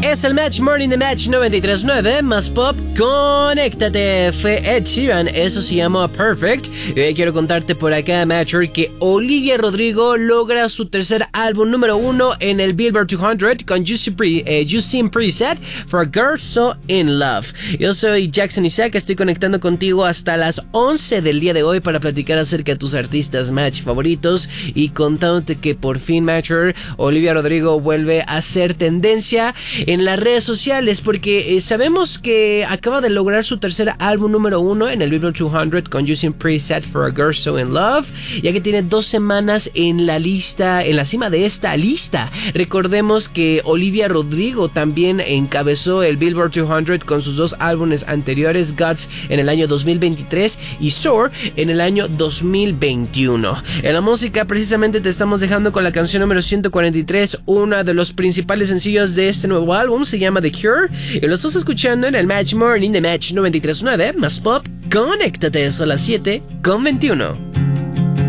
Es el Match Morning de Match 93.9, más pop, conéctate. Fue Ed Sheeran, eso se llama Perfect. Y hoy quiero contarte por acá, Matcher, que Olivia Rodrigo logra su tercer álbum número 1 en el Billboard 200 con You Seem Preset for a Girl So In Love. Yo soy Jackson Isaac, estoy conectando contigo hasta las 11 del día de hoy para platicar acerca de tus artistas Match favoritos y contándote que por fin, Matcher, Olivia Rodrigo vuelve a ser tendencia en las redes sociales porque sabemos que acaba de lograr su tercer álbum número 1 en el Billboard 200 con You Seem Preset for a Girl So In Love, ya que tiene 2 semanas en la cima de esta lista. Recordemos que Olivia Rodrigo también encabezó el Billboard 200 con sus 2 álbumes anteriores, Guts en el año 2023 y Soar en el año 2021. En la música precisamente te estamos dejando con la canción número 143, uno de los principales sencillos de este nuevo álbum, se llama The Cure, y lo estás escuchando en el Match Morning de Match 93.9, más pop, conéctate, son las 7:21.